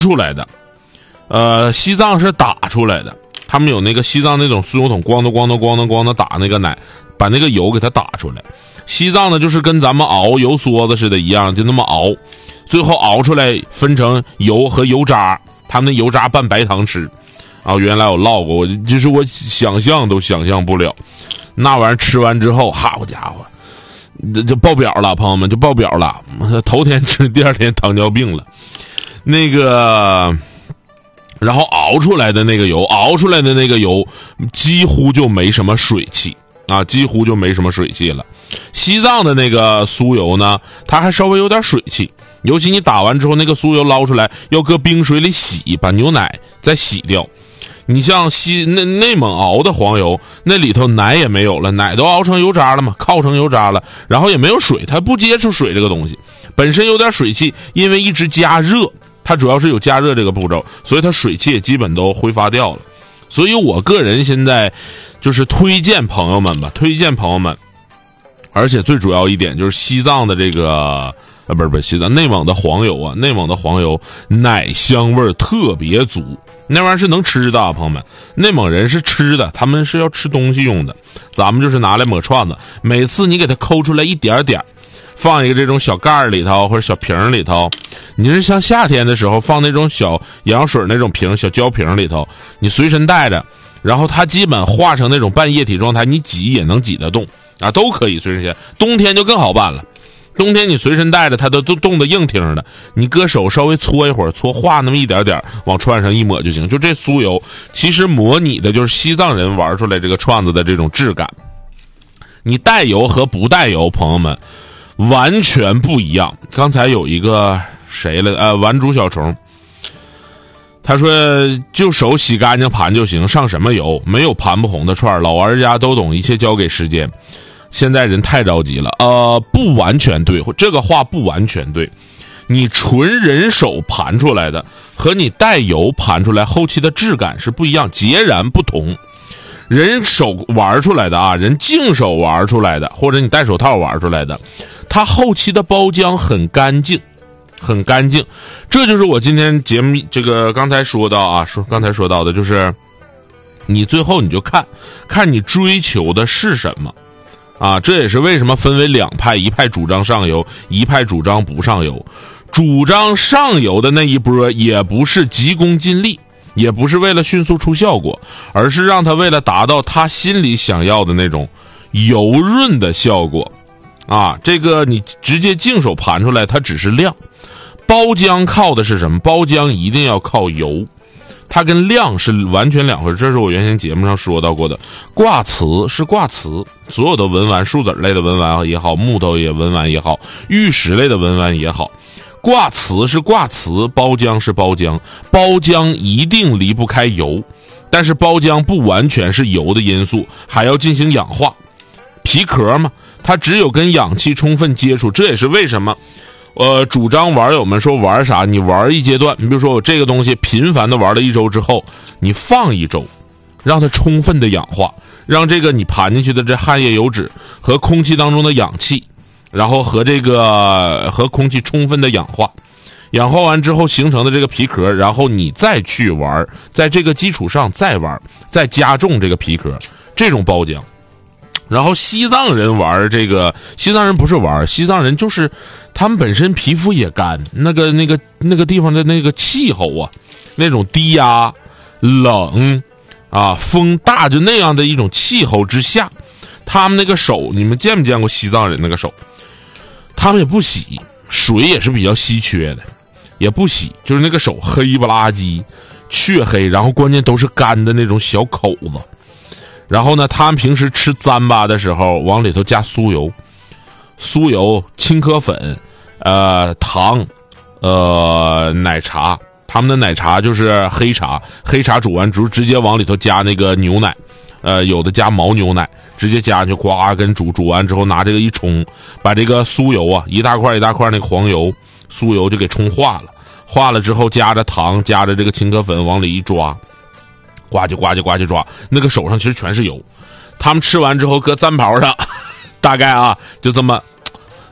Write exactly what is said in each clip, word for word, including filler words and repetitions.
出来的，呃，西藏是打出来的。他们有那个西藏那种酥油桶，咣当咣当咣当咣当打那个奶，把那个油给它打出来。西藏呢，就是跟咱们熬油梭子似的一样，就那么熬，最后熬出来分成油和油渣，他们那油渣拌白糖吃。啊，原来我唠过，我就是我想象都想象不了，那玩意儿吃完之后，好家伙，这就爆表了，朋友们就爆表了。头天吃，第二天糖尿病了。那个，然后熬出来的那个油，熬出来的那个油几乎就没什么水汽啊，几乎就没什么水汽了。西藏的那个酥油呢，它还稍微有点水汽。尤其你打完之后，那个酥油捞出来要搁冰水里洗，把牛奶再洗掉。你像西那内蒙熬的黄油，那里头奶也没有了，奶都熬成油渣了嘛，靠成油渣了，然后也没有水，它不接触水这个东西，本身有点水汽，因为一直加热，它主要是有加热这个步骤，所以它水汽也基本都挥发掉了。所以我个人现在就是推荐朋友们吧，推荐朋友们，而且最主要一点就是西藏的这个。啊，不是不是西藏，内蒙的黄油啊，内蒙的黄油奶香味儿特别足，那玩意儿是能吃的啊，朋友们。内蒙人是吃的，他们是要吃东西用的，咱们就是拿来抹串子。每次你给它抠出来一点点，放一个这种小盖儿里头或者小瓶里头，你是像夏天的时候放那种小羊水那种瓶、小胶瓶里头，你随身带着，然后它基本化成那种半液体状态，你挤也能挤得动啊，都可以随身携带。冬天就更好办了。冬天你随身带着它都都冻得硬挺的，你搁手稍微搓一会儿，搓化那么一点点，往串上一抹就行。就这酥油其实模拟的就是西藏人玩出来这个串子的这种质感。你带油和不带油，朋友们完全不一样。刚才有一个谁了呃玩猪小虫，他说就手洗干净盘就行，上什么油，没有盘不红的串，老玩家都懂，一切交给时间。现在人太着急了，呃，不完全对，这个话不完全对。你纯人手盘出来的和你带油盘出来后期的质感是不一样，截然不同。人手玩出来的啊，人净手玩出来的，或者你戴手套玩出来的，它后期的包浆很干净，很干净。这就是我今天节目这个刚才说到啊，说刚才说到的就是，你最后你就看看你追求的是什么。啊，这也是为什么分为两派，一派主张上游，一派主张不上游。主张上游的那一波也不是急功近利，也不是为了迅速出效果，而是让他为了达到他心里想要的那种油润的效果。啊，这个你直接净手盘出来它只是量，包浆靠的是什么？包浆一定要靠油，它跟量是完全两回事。这是我原先节目上说到过的。挂瓷是挂瓷，所有的文玩，树籽类的文玩也好，木头也文玩也好，玉石类的文玩也好，挂瓷是挂瓷，包浆是包浆，包浆一定离不开油，但是包浆不完全是油的因素，还要进行氧化。皮壳嘛，它只有跟氧气充分接触，这也是为什么呃，主张玩友们说玩啥，你玩一阶段，你比如说我这个东西频繁的玩了一周之后，你放一周，让它充分的氧化，让这个你盘进去的这汗液油脂和空气当中的氧气，然后和这个和空气充分的氧化，氧化完之后形成的这个皮壳，然后你再去玩，在这个基础上再玩，再加重这个皮壳，这种包浆。然后西藏人玩这个，西藏人不是玩，西藏人就是他们本身皮肤也干，那个那个那个地方的那个气候啊，那种低压冷啊风大，就那样的一种气候之下，他们那个手，你们见没见过西藏人那个手？他们也不洗，水也是比较稀缺的，也不洗，就是那个手黑不拉几，黢黑，然后关键都是干的那种小口子。然后呢，他们平时吃糌粑的时候，往里头加酥油、酥油、青稞粉、呃糖、呃奶茶。他们的奶茶就是黑茶，黑茶煮完之后直接往里头加那个牛奶，呃有的加牦牛奶，直接加进去，呱跟煮，煮完之后拿这个一冲，把这个酥油啊一大块一大块那个黄油、酥油就给冲化了，化了之后加着糖，加着这个青稞粉往里一抓。呱唧呱唧呱唧抓，那个手上其实全是油。他们吃完之后搁砧刨上，大概啊就这么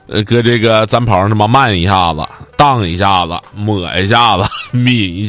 呃，搁这个毡袍上他妈漫一下子，荡一下子，抹一下子，抿一下。